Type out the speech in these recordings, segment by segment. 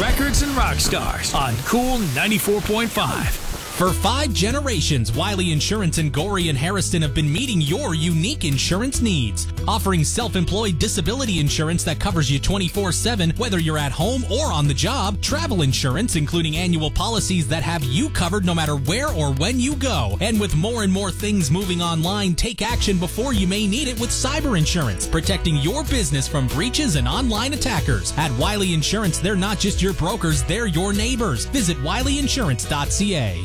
Records and Rock Stars on Cool 94.5. For 5 generations, Wiley Insurance in Gorey and Harrison have been meeting your unique insurance needs. Offering self-employed disability insurance that covers you 24/7, whether you're at home or on the job. Travel insurance, including annual policies that have you covered no matter where or when you go. And with more and more things moving online, take action before you may need it with cyber insurance, protecting your business from breaches and online attackers. At Wiley Insurance, they're not just your brokers, they're your neighbors. Visit wileyinsurance.ca.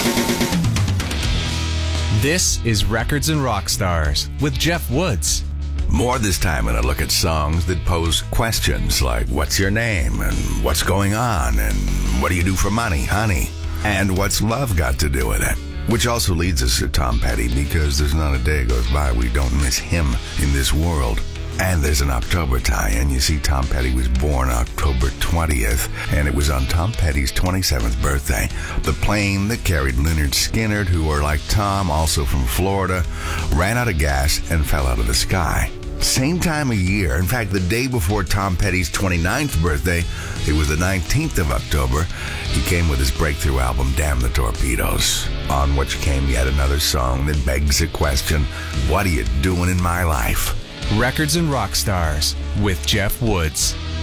This is Records and Rock Stars with Jeff Woods. More this time, I'm going to look at songs that pose questions like, what's your name? And what's going on? And what do you do for money, honey? And what's love got to do with it? Which also leads us to Tom Petty, because there's not a day goes by we don't miss him in this world. And there's an October tie-in. You see, Tom Petty was born October 20th, and it was on Tom Petty's 27th birthday. The plane that carried Lynyrd Skynyrd, who are like Tom, also from Florida, ran out of gas and fell out of the sky. Same time of year, in fact, the day before Tom Petty's 29th birthday, it was the 19th of October, he came with his breakthrough album, Damn the Torpedoes, on which came yet another song that begs the question, what are you doing in my life? Records and Rock Stars with Jeff Woods.